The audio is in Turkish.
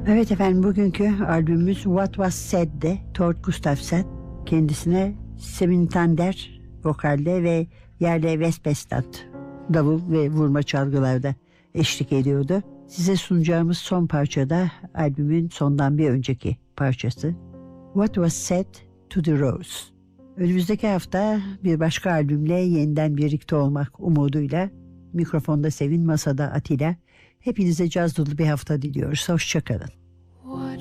Evet efendim, bugünkü albümümüz What Was Said'de Tord Gustafsson, kendisine Sevin Tander vokalde ve yerle Vespestat davul ve vurma çalgılarda eşlik ediyordu. Size sunacağımız son parçada albümün sondan bir önceki parçası What Was Said to the Rose. Önümüzdeki hafta bir başka albümle yeniden birlikte olmak umuduyla mikrofonda Sevin, masada Atilla. Hepinize caz dolu bir hafta diliyoruz. Hoşçakalın.